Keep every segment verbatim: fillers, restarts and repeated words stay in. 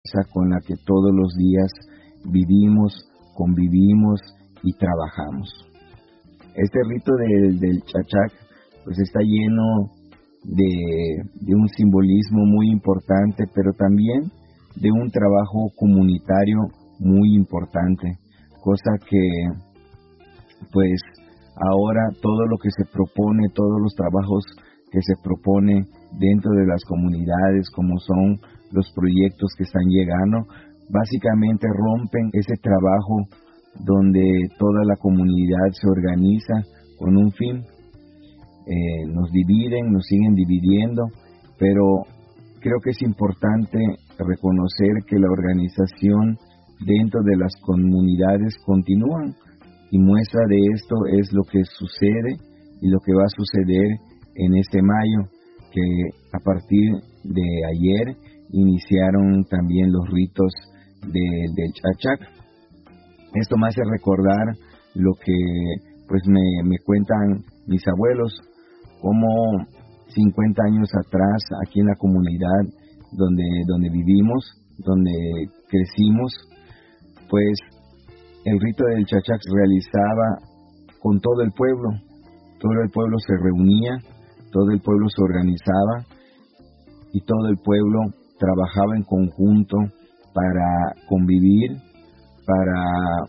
con la que todos los días vivimos, convivimos y trabajamos. Este rito de, del chachac pues está lleno de, de un simbolismo muy importante, pero también de un trabajo comunitario muy importante, cosa que pues ahora todo lo que se propone, todos los trabajos que se propone dentro de las comunidades, como son los proyectos que están llegando, básicamente rompen ese trabajo donde toda la comunidad se organiza con un fin. Eh, nos dividen, nos siguen dividiendo, pero creo que es importante reconocer que la organización dentro de las comunidades continúan, y muestra de esto es lo que sucede y lo que va a suceder en este mayo, que a partir de ayer iniciaron también los ritos de, del chachac. Esto me hace recordar lo que pues me, me cuentan mis abuelos, como cincuenta años atrás, aquí en la comunidad donde, donde vivimos, donde crecimos, pues el rito del chachac se realizaba con todo el pueblo. Todo el pueblo se reunía, todo el pueblo se organizaba y todo el pueblo trabajaba en conjunto para convivir, para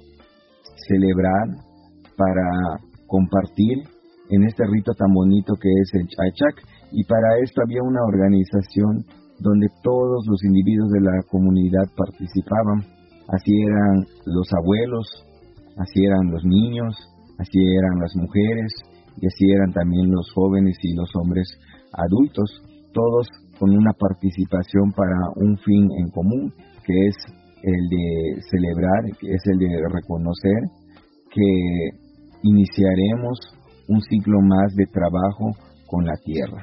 celebrar, para compartir en este rito tan bonito que es el chachac. Y para esto había una organización donde todos los individuos de la comunidad participaban. Así eran los abuelos, así eran los niños, así eran las mujeres y así eran también los jóvenes y los hombres adultos, todos con una participación para un fin en común, que es el de celebrar, que es el de reconocer que iniciaremos un ciclo más de trabajo con la tierra.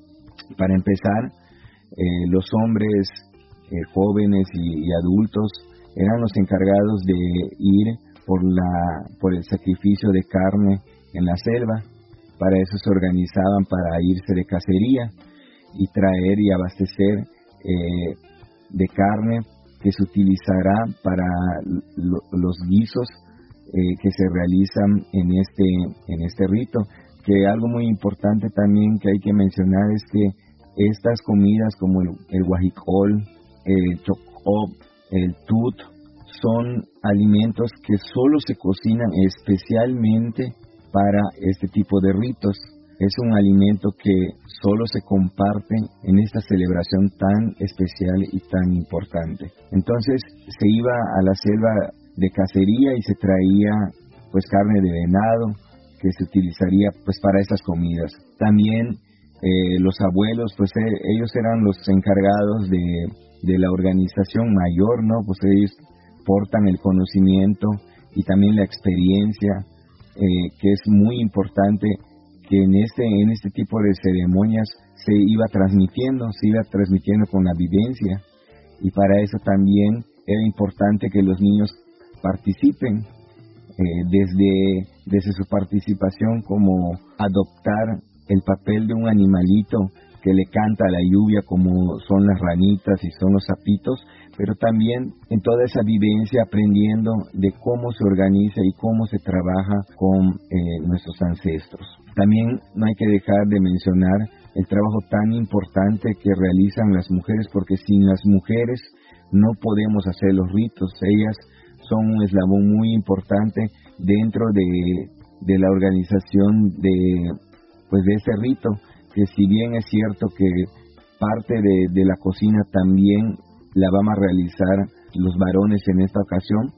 Para empezar, eh, los hombres eh, jóvenes y, y adultos eran los encargados de ir por la por el sacrificio de carne en la selva. Para eso se organizaban para irse de cacería y traer y abastecer eh, de carne que se utilizará para lo, los guisos eh, que se realizan en este en este rito. Que algo muy importante también que hay que mencionar es que estas comidas como el, el guajicol, el chocó, el tut, son alimentos que solo se cocinan especialmente para este tipo de ritos. Es un alimento que solo se comparte en esta celebración tan especial y tan importante. Entonces se iba a la selva de cacería y se traía pues carne de venado que se utilizaría pues para estas comidas. También eh, los abuelos, pues eh, ellos eran los encargados de, de la organización mayor, ¿no? Pues ellos portan el conocimiento y también la experiencia, eh, que es muy importante que en este en este tipo de ceremonias se iba transmitiendo, se iba transmitiendo con la vivencia, y para eso también era importante que los niños participen, eh, desde, desde su participación, como adoptar el papel de un animalito que le canta a la lluvia, como son las ranitas y son los sapitos, pero también en toda esa vivencia aprendiendo de cómo se organiza y cómo se trabaja con eh, nuestros ancestros. También no hay que dejar de mencionar el trabajo tan importante que realizan las mujeres, porque sin las mujeres no podemos hacer los ritos. Ellas son un eslabón muy importante dentro de, de la organización de, pues de este rito, que si bien es cierto que parte de, de la cocina también la vamos a realizar los varones en esta ocasión,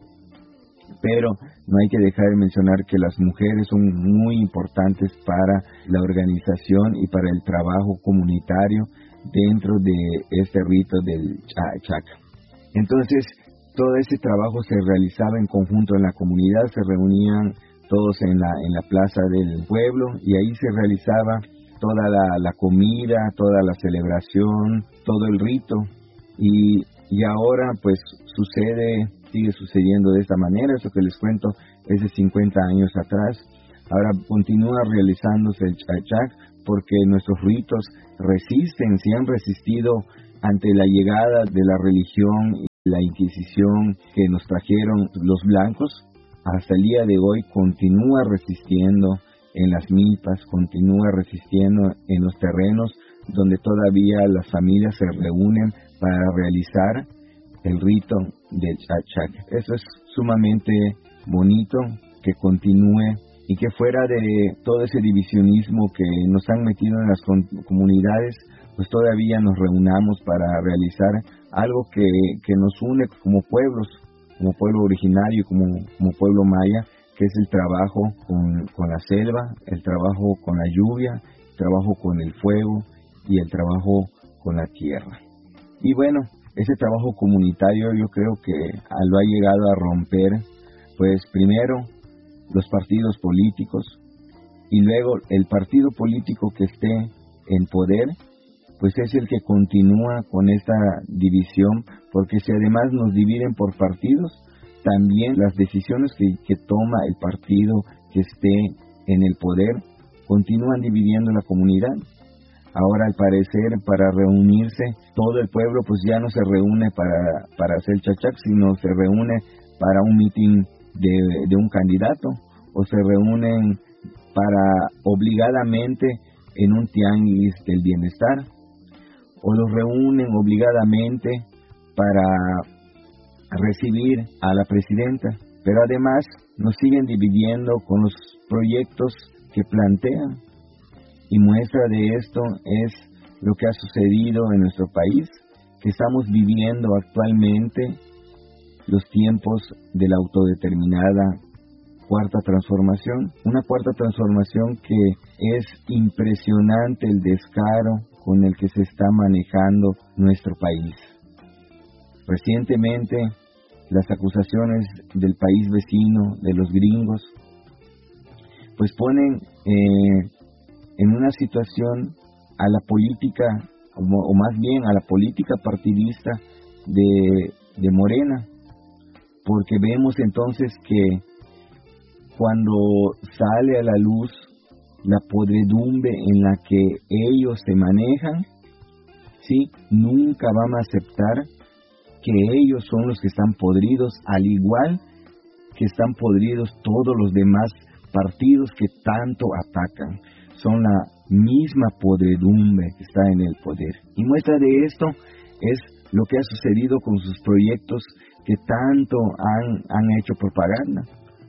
pero no hay que dejar de mencionar que las mujeres son muy importantes para la organización y para el trabajo comunitario dentro de este rito del chachac. Entonces, todo ese trabajo se realizaba en conjunto en la comunidad, se reunían todos en la, en la plaza del pueblo y ahí se realizaba toda la, la comida, toda la celebración, todo el rito. Y, y ahora pues sucede, sigue sucediendo de esta manera. Eso que les cuento es de cincuenta años atrás. Ahora continúa realizándose el chachac porque nuestros ritos resisten, se han resistido ante la llegada de la religión la Inquisición que nos trajeron los blancos, hasta el día de hoy continúa resistiendo en las milpas, continúa resistiendo en los terrenos donde todavía las familias se reúnen para realizar el rito del chachac. Eso es sumamente bonito, que continúe y que fuera de todo ese divisionismo que nos han metido en las comunidades, pues todavía nos reunamos para realizar algo que, que nos une como pueblos, como pueblo originario, como, como pueblo maya, que es el trabajo con, con la selva, el trabajo con la lluvia, el trabajo con el fuego y el trabajo con la tierra. Y bueno, ese trabajo comunitario yo creo que lo ha llegado a romper, pues primero los partidos políticos, y luego el partido político que esté en poder, pues es el que continúa con esta división, porque si además nos dividen por partidos, también las decisiones que, que toma el partido que esté en el poder continúan dividiendo la comunidad. Ahora, al parecer, para reunirse, todo el pueblo pues ya no se reúne para, para hacer el chachac, sino se reúne para un mitin de, de un candidato, o se reúnen para obligadamente en un tianguis del bienestar, o los reúnen obligadamente para recibir a la presidenta, pero además nos siguen dividiendo con los proyectos que plantean, y muestra de esto es lo que ha sucedido en nuestro país, que estamos viviendo actualmente los tiempos de la autodeterminada cuarta transformación, una cuarta transformación que es impresionante el descaro con el que se está manejando nuestro país. Recientemente, las acusaciones del país vecino, de los gringos, pues ponen eh, en una situación a la política, o, o más bien a la política partidista de, de Morena, porque vemos entonces que cuando sale a la luz la podredumbre en la que ellos se manejan, sí, nunca van a aceptar que ellos son los que están podridos, al igual que están podridos todos los demás partidos que tanto atacan. Son la misma podredumbre que está en el poder. Y muestra de esto es lo que ha sucedido con sus proyectos que tanto han, han hecho propaganda.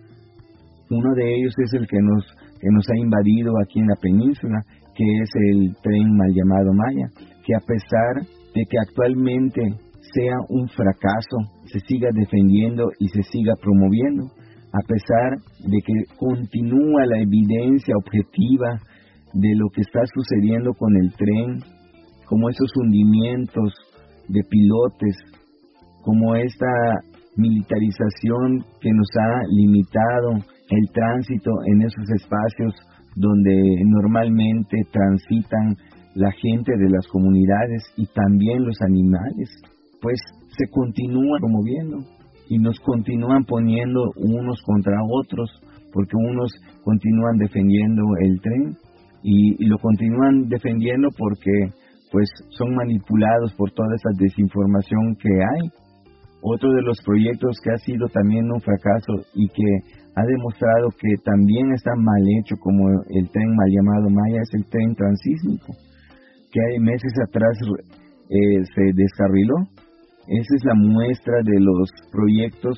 Uno de ellos es el que nos, que nos ha invadido aquí en la península, que es el tren mal llamado Maya, que a pesar de que actualmente sea un fracaso, se siga defendiendo y se siga promoviendo, a pesar de que continúa la evidencia objetiva de lo que está sucediendo con el tren, como esos hundimientos de pilotes, como esta militarización que nos ha limitado el tránsito en esos espacios donde normalmente transitan la gente de las comunidades y también los animales, pues se continúa promoviendo y nos continúan poniendo unos contra otros, porque unos continúan defendiendo el tren y, y lo continúan defendiendo porque pues son manipulados por toda esa desinformación que hay. Otro de los proyectos que ha sido también un fracaso y que ha demostrado que también está mal hecho, como el tren mal llamado Maya, es el tren transísmico, que hay meses atrás eh, se descarriló. Esa es la muestra de los proyectos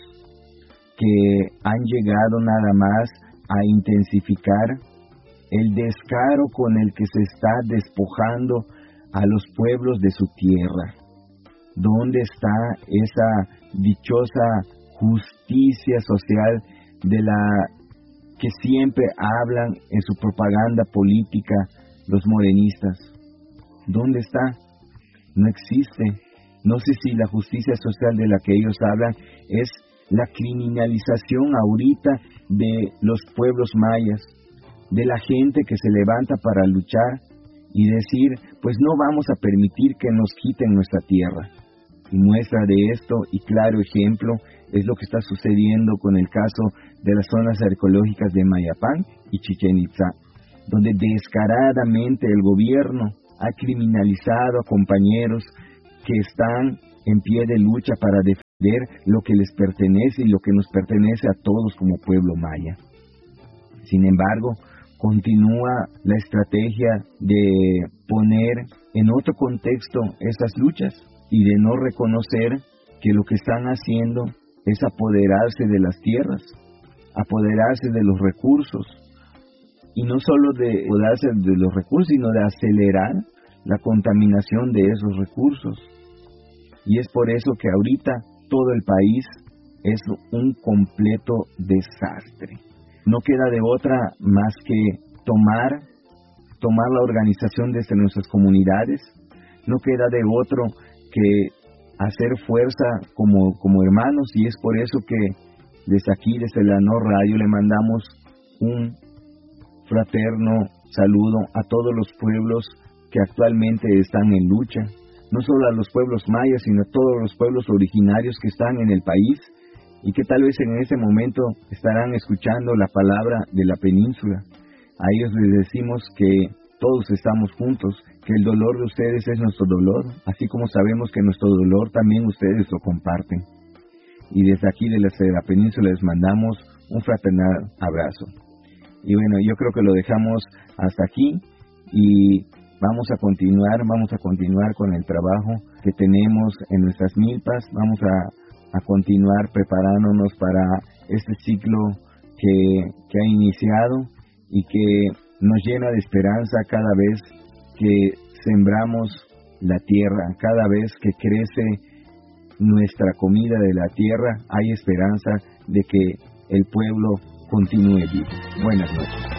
que han llegado nada más a intensificar el descaro con el que se está despojando a los pueblos de su tierra. ¿Dónde está esa dichosa justicia social de la que siempre hablan en su propaganda política los morenistas? ¿Dónde está? No existe. No sé si la justicia social de la que ellos hablan es la criminalización ahorita de los pueblos mayas, de la gente que se levanta para luchar y decir, pues no vamos a permitir que nos quiten nuestra tierra. Y muestra de esto, y claro ejemplo, es lo que está sucediendo con el caso de las zonas arqueológicas de Mayapán y Chichén Itzá, donde descaradamente el gobierno ha criminalizado a compañeros que están en pie de lucha para defender lo que les pertenece y lo que nos pertenece a todos como pueblo maya. Sin embargo, continúa la estrategia de poner en otro contexto esas luchas y de no reconocer que lo que están haciendo es apoderarse de las tierras, apoderarse de los recursos, y no solo de apoderarse de los recursos, sino de acelerar la contaminación de esos recursos. Y es por eso que ahorita todo el país es un completo desastre. No queda de otra más que tomar, tomar la organización desde nuestras comunidades, no queda de otro que hacer fuerza como, como hermanos, y es por eso que desde aquí, desde la No Radio, le mandamos un fraterno saludo a todos los pueblos que actualmente están en lucha, no solo a los pueblos mayas, sino a todos los pueblos originarios que están en el país y que tal vez en ese momento estarán escuchando la palabra de la península. A ellos les decimos que todos estamos juntos, que el dolor de ustedes es nuestro dolor, así como sabemos que nuestro dolor también ustedes lo comparten. Y desde aquí, desde la península, les mandamos un fraternal abrazo. Y bueno, yo creo que lo dejamos hasta aquí y vamos a continuar, vamos a continuar con el trabajo que tenemos en nuestras milpas, vamos a, a continuar preparándonos para este ciclo que, que ha iniciado y que nos llena de esperanza cada vez que sembramos la tierra, cada vez que crece nuestra comida de la tierra, hay esperanza de que el pueblo continúe vivo. Buenas noches.